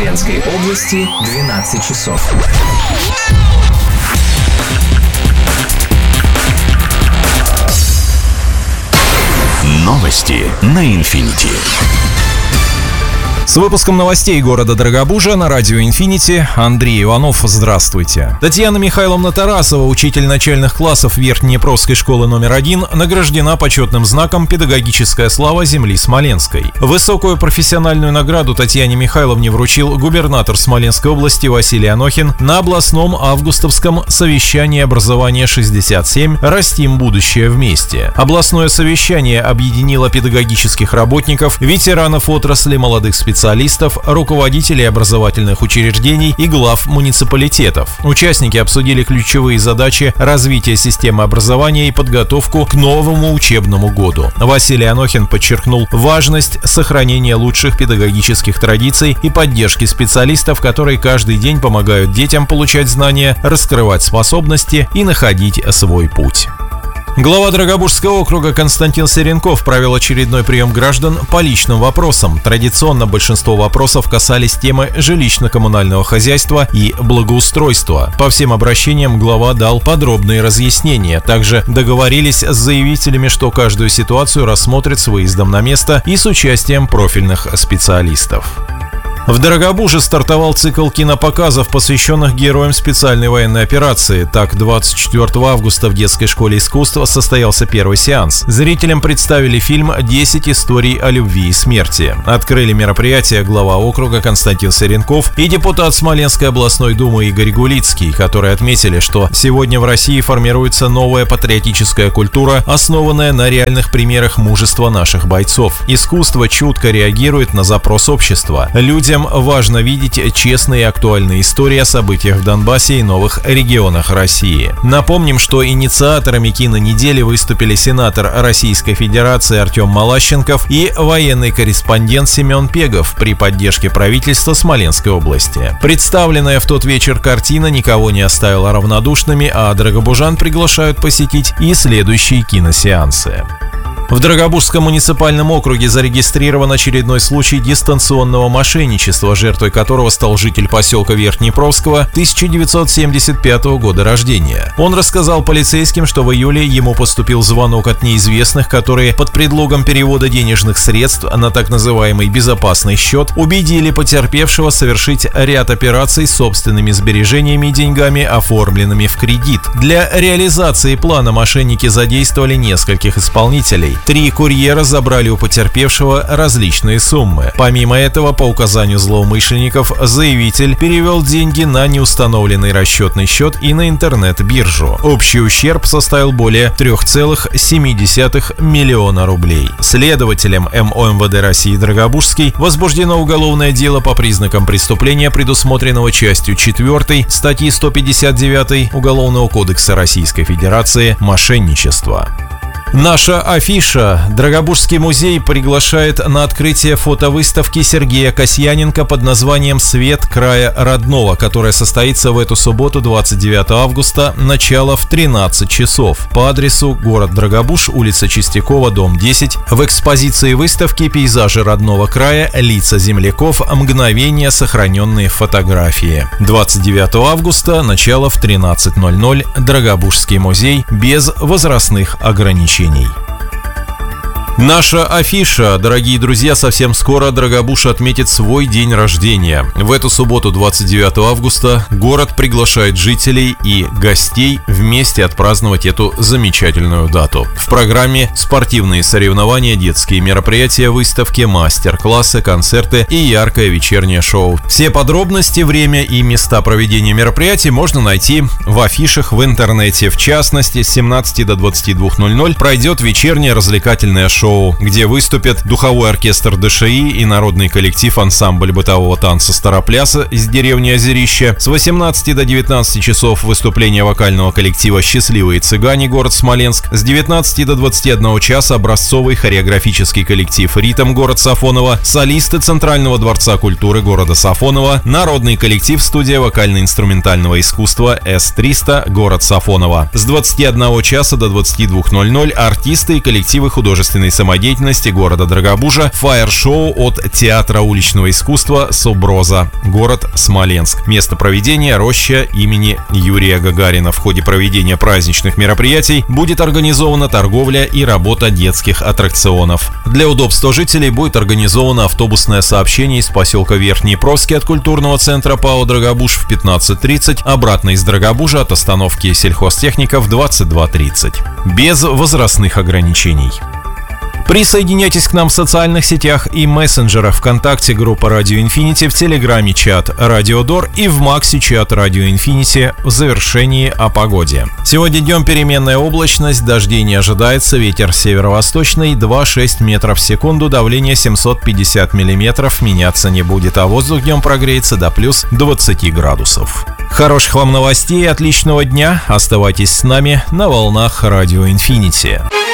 Смоленской области 12 часов. Новости на Инфинити. С выпуском новостей города Дорогобужа на радио «Инфинити» Андрей Иванов. Здравствуйте. Татьяна Михайловна Тарасова, учитель начальных классов Верхнеднепровской школы номер 1, награждена почетным знаком «Педагогическая слава земли Смоленской». Высокую профессиональную награду Татьяне Михайловне вручил губернатор Смоленской области Василий Анохин на областном августовском совещании образования 67 «Растим будущее вместе». Областное совещание объединило педагогических работников, ветеранов отрасли, молодых специалистов, руководителей образовательных учреждений и глав муниципалитетов. Участники обсудили ключевые задачи развития системы образования и подготовку к новому учебному году. Василий Анохин подчеркнул важность сохранения лучших педагогических традиций и поддержки специалистов, которые каждый день помогают детям получать знания, раскрывать способности и находить свой путь. Глава Дорогобужского округа Константин Серенков провел очередной прием граждан по личным вопросам. Традиционно большинство вопросов касались темы жилищно-коммунального хозяйства и благоустройства. По всем обращениям глава дал подробные разъяснения. Также договорились с заявителями, что каждую ситуацию рассмотрят с выездом на место и с участием профильных специалистов. В Дорогобуже стартовал цикл кинопоказов, посвященных героям специальной военной операции. Так, 24 августа в детской школе искусства состоялся первый сеанс. Зрителям представили фильм «10 историй о любви и смерти». Открыли мероприятие глава округа Константин Серенков и депутат Смоленской областной думы Игорь Гулицкий, которые отметили, что сегодня в России формируется новая патриотическая культура, основанная на реальных примерах мужества наших бойцов. Искусство чутко реагирует на запрос общества. Людям важно видеть честные и актуальные истории о событиях в Донбассе и новых регионах России. Напомним, что инициаторами кинонедели выступили сенатор Российской Федерации Артем Малащенков и военный корреспондент Семен Пегов при поддержке правительства Смоленской области. Представленная в тот вечер картина никого не оставила равнодушными, а дорогобужан приглашают посетить и следующие киносеансы. В Дорогобужском муниципальном округе зарегистрирован очередной случай дистанционного мошенничества, жертвой которого стал житель поселка Верхнеднепровского 1975 года рождения. Он рассказал полицейским, что в июле ему поступил звонок от неизвестных, которые под предлогом перевода денежных средств на так называемый безопасный счет убедили потерпевшего совершить ряд операций с собственными сбережениями и деньгами, оформленными в кредит. Для реализации плана мошенники задействовали нескольких исполнителей. 3 курьера забрали у потерпевшего различные суммы. Помимо этого, по указанию злоумышленников, заявитель перевел деньги на неустановленный расчетный счет и на интернет-биржу. Общий ущерб составил более 3,7 миллиона рублей. Следователем МОМВД России Дорогобужский возбуждено уголовное дело по признакам преступления, предусмотренного частью 4 статьи 159 Уголовного кодекса Российской Федерации «Мошенничество». Наша афиша. Дорогобужский музей приглашает на открытие фотовыставки Сергея Касьяненко под названием «Свет края родного», которая состоится в эту субботу, 29 августа, начало в 13 часов. По адресу город Дорогобуж, улица Чистякова, дом 10. В экспозиции выставки «Пейзажи родного края. Лица земляков. Мгновения, сохраненные фотографии». 29 августа, начало в 13:00. Дорогобужский музей без возрастных ограничений. Наша афиша. Дорогие друзья, совсем скоро Дорогобуж отметит свой день рождения. В эту субботу, 29 августа, город приглашает жителей и гостей вместе отпраздновать эту замечательную дату. В программе спортивные соревнования, детские мероприятия, выставки, мастер-классы, концерты и яркое вечернее шоу. Все подробности, время и места проведения мероприятий можно найти в афишах в интернете. В частности, с 17 до 22:00 пройдет вечернее развлекательное шоу, где выступят духовой оркестр ДШИ и народный коллектив ансамбль бытового танца «Старопляса» из деревни Озерища. С 18 до 19 часов выступление вокального коллектива «Счастливые цыгане», город Смоленск. С 19 до 21 часа образцовый хореографический коллектив «Ритм», город Сафоново, солисты Центрального дворца культуры города Сафоново, народный коллектив студия вокально-инструментального искусства С-300, город Сафоново. С 21 часа до 22:00 артисты и коллективы художественной художественной самодеятельности города Драгобужа фаер-шоу от Театра уличного искусства «Суброза», город Смоленск. Место проведения – роща имени Юрия Гагарина. В ходе проведения праздничных мероприятий будет организована торговля и работа детских аттракционов. Для удобства жителей будет организовано автобусное сообщение из поселка Верхний Провский от культурного центра ПАО «Драгобуж» в 15:30, обратно из Драгобужа от остановки сельхозтехника в 22:30. Без возрастных ограничений. Присоединяйтесь к нам в социальных сетях и мессенджерах: ВКонтакте группа Радио Инфинити, в Телеграме чат Радио Дор и в Максе чат Радио Инфинити. В завершении о погоде. Сегодня днем переменная облачность, дождей не ожидается, ветер северо-восточный 2,6 метров в секунду, давление 750 миллиметров, меняться не будет, а воздух днем прогреется до плюс 20 градусов. Хороших вам новостей, отличного дня, оставайтесь с нами на волнах Радио Инфинити.